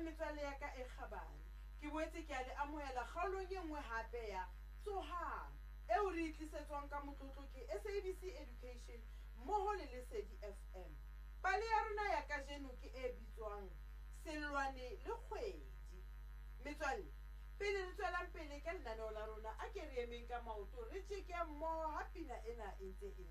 metswalle ya ka e kgabane ke boetse ke a le amohela kgaolong e nngwe hape ya Tsohang eo re itlisetswang ka motlotlo ke SABC Education mmoho le Lesedi FM. Pale ya rona ya kajeno ke e bitswang Selwane le Kgwedi. Metswalle, pele re tswelang pele ka lenaneo la rona a ke re emeng ka maoto re tjeke mmoho ha pina ena e ntse e